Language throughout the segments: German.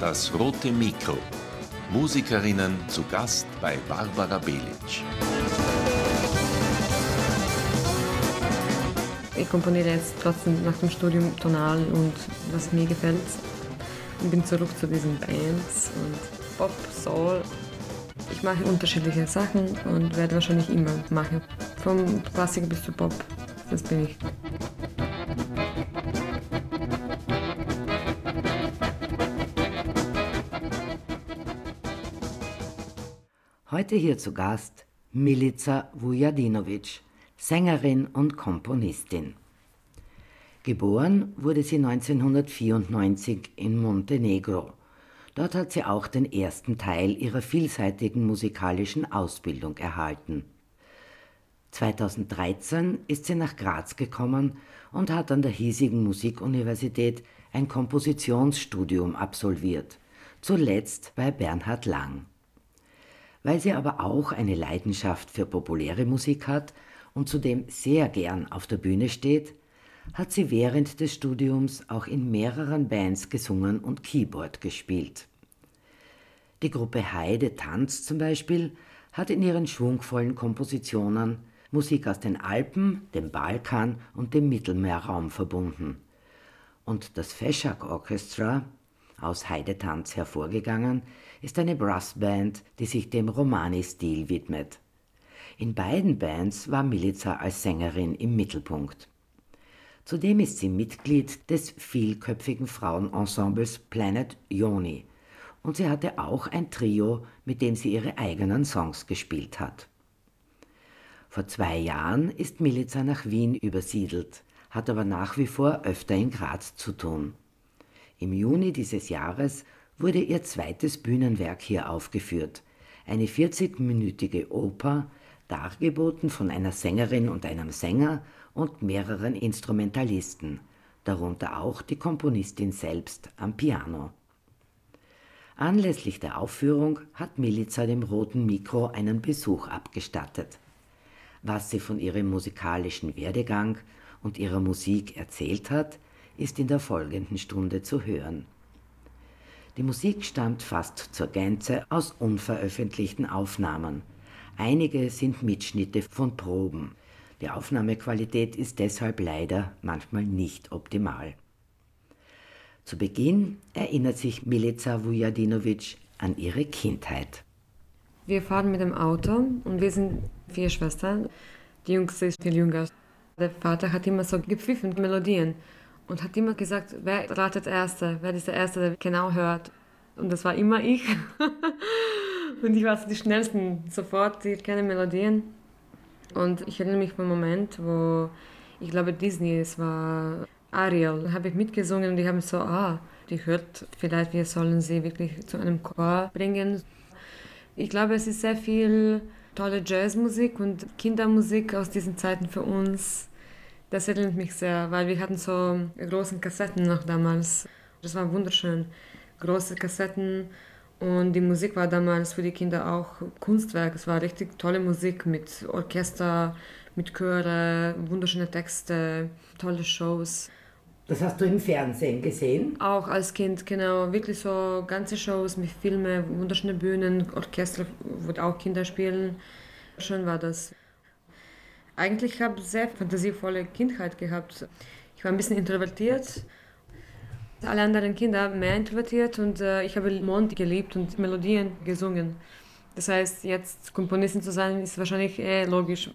Das rote Mikro. Musikerinnen zu Gast bei Barbara Belic. Ich komponiere jetzt trotzdem nach dem Studium tonal und was mir gefällt. Ich bin zurück zu diesen Bands und Pop, Soul. Ich mache unterschiedliche Sachen und werde wahrscheinlich immer machen. Vom Klassiker bis zu Pop, das bin ich. Heute hier zu Gast Milica Vujadinovic, Sängerin und Komponistin. Geboren wurde sie 1994 in Montenegro. Dort hat sie auch den ersten Teil ihrer vielseitigen musikalischen Ausbildung erhalten. 2013 ist sie nach Graz gekommen und hat an der hiesigen Musikuniversität ein Kompositionsstudium absolviert, zuletzt bei Bernhard Lang. Weil sie aber auch eine Leidenschaft für populäre Musik hat und zudem sehr gern auf der Bühne steht, hat sie während des Studiums auch in mehreren Bands gesungen und Keyboard gespielt. Die Gruppe Heide Tanz zum Beispiel hat in ihren schwungvollen Kompositionen Musik aus den Alpen, dem Balkan und dem Mittelmeerraum verbunden. Und das Feschak Orchestra, aus Heide Tanz hervorgegangen, ist eine Brassband, die sich dem Romani-Stil widmet. In beiden Bands war Milica als Sängerin im Mittelpunkt. Zudem ist sie Mitglied des vielköpfigen Frauenensembles Planet Yoni und sie hatte auch ein Trio, mit dem sie ihre eigenen Songs gespielt hat. Vor 2 Jahren ist Milica nach Wien übersiedelt, hat aber nach wie vor öfter in Graz zu tun. Im Juni dieses Jahres wurde ihr zweites Bühnenwerk hier aufgeführt, eine 40-minütige Oper, dargeboten von einer Sängerin und einem Sänger und mehreren Instrumentalisten, darunter auch die Komponistin selbst am Piano. Anlässlich der Aufführung hat Milica dem roten Mikro einen Besuch abgestattet. Was sie von ihrem musikalischen Werdegang und ihrer Musik erzählt hat, ist in der folgenden Stunde zu hören. Die Musik stammt fast zur Gänze aus unveröffentlichten Aufnahmen. Einige sind Mitschnitte von Proben. Die Aufnahmequalität ist deshalb leider manchmal nicht optimal. Zu Beginn erinnert sich Milica Vujadinovic an ihre Kindheit. Wir fahren mit dem Auto und wir sind 4 Schwestern. Die Jüngste ist viel jünger. Der Vater hat immer so gepfiffen, Melodien. Und hat immer gesagt, wer ratet Erste, wer ist der Erste, der genau hört. Und das war immer ich. Und ich war so die Schnellsten, sofort, die kennen Melodien. Und ich erinnere mich an einen Moment, wo, ich glaube Disney, es war Ariel, da habe ich mitgesungen und die haben so, die hört vielleicht, wir sollen sie wirklich zu einem Chor bringen. Ich glaube, es ist sehr viel tolle Jazzmusik und Kindermusik aus diesen Zeiten für uns. Das erinnert mich sehr, weil wir hatten so große Kassetten noch damals. Das war wunderschön. Große Kassetten und die Musik war damals für die Kinder auch Kunstwerk. Es war richtig tolle Musik mit Orchester, mit Chöre, wunderschöne Texte, tolle Shows. Das hast du im Fernsehen gesehen? Auch als Kind, genau. Wirklich so ganze Shows mit Filmen, wunderschöne Bühnen, Orchester, wo auch Kinder spielen. Schön war das. Eigentlich habe ich sehr fantasievolle Kindheit gehabt. Ich war ein bisschen introvertiert. Alle anderen Kinder mehr introvertiert und ich habe Mond geliebt und Melodien gesungen. Das heißt, jetzt Komponistin zu sein, ist wahrscheinlich logisch.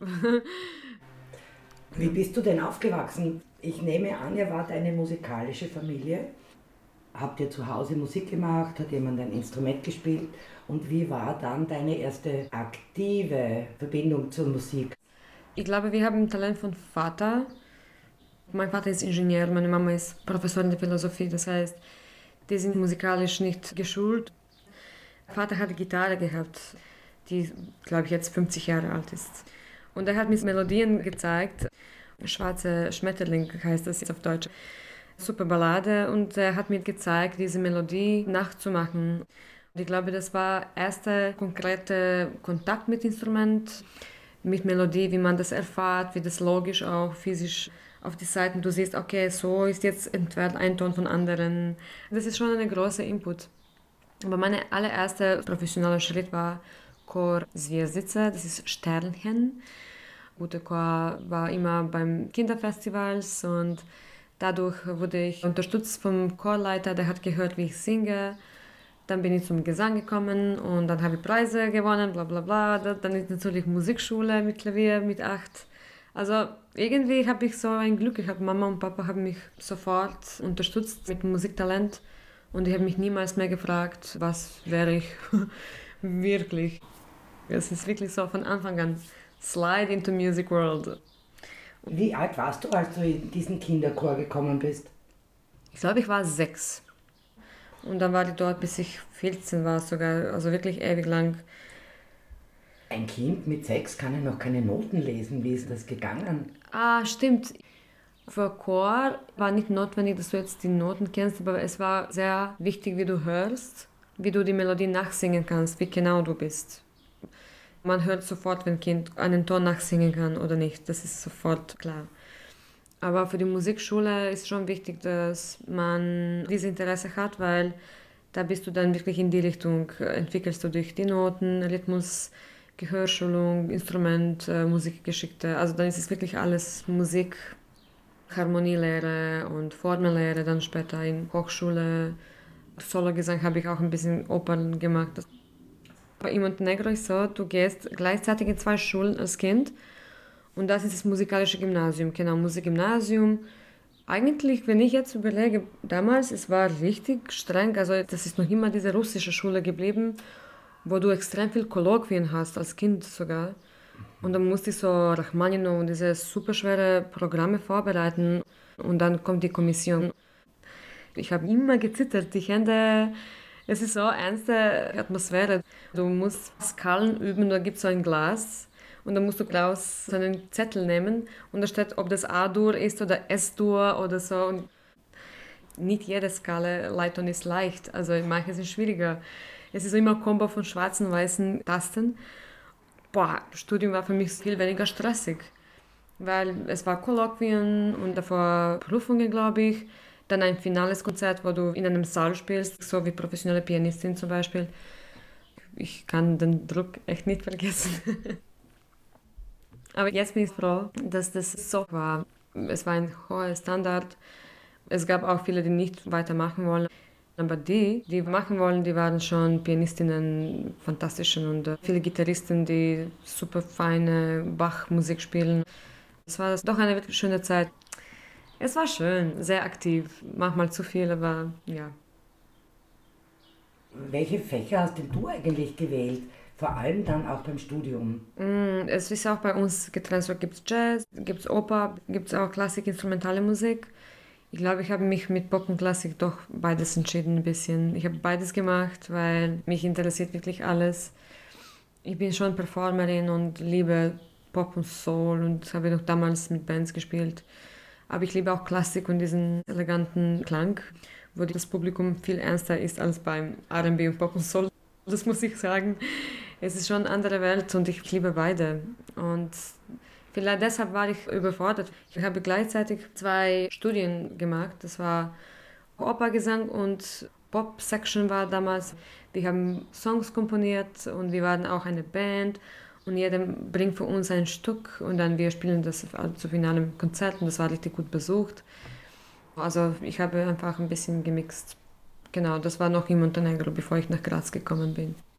Wie bist du denn aufgewachsen? Ich nehme an, ihr wart eine musikalische Familie. Habt ihr zu Hause Musik gemacht? Hat jemand ein Instrument gespielt? Und wie war dann deine erste aktive Verbindung zur Musik? Ich glaube, wir haben ein Talent von Vater. Mein Vater ist Ingenieur, meine Mama ist Professorin der Philosophie. Das heißt, die sind musikalisch nicht geschult. Vater hat Gitarre gehabt, die, glaube ich, jetzt 50 Jahre alt ist. Und er hat mir Melodien gezeigt. Schwarze Schmetterling heißt das jetzt auf Deutsch. Super Ballade. Und er hat mir gezeigt, diese Melodie nachzumachen. Und ich glaube, das war der erste konkrete Kontakt mit Instrument, mit Melodie, wie man das erfährt, wie das logisch auch physisch auf die Seiten, du siehst, okay, so ist jetzt entfernt ein Ton von anderen. Das ist schon ein großer Input. Aber mein allererster professioneller Schritt war Chor Zvezdica, das ist Sternchen. Guter Chor war immer beim Kinderfestivals und dadurch wurde ich unterstützt vom Chorleiter, der hat gehört, wie ich singe. Dann bin ich zum Gesang gekommen und dann habe ich Preise gewonnen, bla bla bla. Dann ist natürlich Musikschule mit Klavier mit 8. Also irgendwie habe ich so ein Glück gehabt. Mama und Papa haben mich sofort unterstützt mit Musiktalent und ich habe mich niemals mehr gefragt, was wäre ich wirklich. Es ist wirklich so von Anfang an Slide into Music World. Wie alt warst du, als du in diesen Kinderchor gekommen bist? Ich glaube, ich war 6. Und dann war ich dort, bis ich 14 war sogar, also wirklich ewig lang. Ein Kind mit 6 kann ja noch keine Noten lesen. Wie ist das gegangen? Ah, stimmt. Für Chor war nicht notwendig, dass du jetzt die Noten kennst, aber es war sehr wichtig, wie du hörst, wie du die Melodie nachsingen kannst, wie genau du bist. Man hört sofort, wenn ein Kind einen Ton nachsingen kann oder nicht, das ist sofort klar. Aber für die Musikschule ist schon wichtig, dass man dieses Interesse hat, weil da bist du dann wirklich in die Richtung, entwickelst du dich die Noten, Rhythmus, Gehörschulung, Instrument, Musikgeschichte. Also dann ist es wirklich alles Musik, Harmonielehre und Formellehre, dann später in Hochschule. Sologesang habe ich auch ein bisschen Opern gemacht. Bei Montenegro ist so, du gehst gleichzeitig in 2 Schulen als Kind. Und das ist das musikalische Gymnasium, genau, Musikgymnasium. Eigentlich, wenn ich jetzt überlege, damals, es war richtig streng, also das ist noch immer diese russische Schule geblieben, wo du extrem viel Kolloquien hast, als Kind sogar. Und dann musste ich so Rachmaninow und diese superschwere Programme vorbereiten und dann kommt die Kommission. Ich habe immer gezittert, die Hände, es ist so eine ernste Atmosphäre. Du musst Skalen üben, da gibt es so ein Glas. Und dann musst du Klaus so einen Zettel nehmen und da steht, ob das A-Dur ist oder S-Dur oder so. Und nicht jede Skala Leitung ist leicht, also manche sind schwieriger. Es ist immer ein Kombo von schwarzen und weißen Tasten. Boah, das Studium war für mich viel weniger stressig, weil es war Kolloquien und davor Prüfungen, glaube ich. Dann ein finales Konzert, wo du in einem Saal spielst, so wie professionelle Pianistin zum Beispiel. Ich kann den Druck echt nicht vergessen. Aber jetzt bin ich froh, dass das so war. Es war ein hoher Standard. Es gab auch viele, die nicht weitermachen wollen. Aber die machen wollen, die waren schon Pianistinnen, fantastische und viele Gitarristen, die super feine Bach-Musik spielen. Es war doch eine wirklich schöne Zeit. Es war schön, sehr aktiv, manchmal zu viel, aber ja. Welche Fächer hast denn du eigentlich gewählt? Vor allem dann auch beim Studium. Es ist auch bei uns getrennt, so gibt es Jazz, gibt es Oper, gibt es auch Klassik, instrumentale Musik. Ich glaube, ich habe mich mit Pop und Klassik doch beides entschieden ein bisschen. Ich habe beides gemacht, weil mich interessiert wirklich alles. Ich bin schon Performerin und liebe Pop und Soul und habe noch damals mit Bands gespielt. Aber ich liebe auch Klassik und diesen eleganten Klang, wo das Publikum viel ernster ist als beim R&B und Pop und Soul. Das muss ich sagen. Es ist schon eine andere Welt und ich liebe beide. Und vielleicht deshalb war ich überfordert. Ich habe gleichzeitig 2 Studien gemacht. Das war Operngesang und Pop-Section war damals. Wir haben Songs komponiert und wir waren auch eine Band. Und jeder bringt für uns ein Stück und dann wir spielen das zu finalen Konzert und das war richtig gut besucht. Also ich habe einfach ein bisschen gemixt. Genau, das war noch in Montenegro, bevor ich nach Graz gekommen bin.